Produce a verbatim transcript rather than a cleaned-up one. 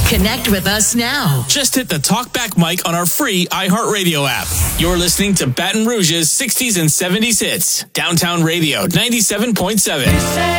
Connect with us now. Just hit the talkback mic on our free iHeartRadio app. You're listening to Baton Rouge's sixties and seventies hits. Downtown Radio ninety-seven point seven.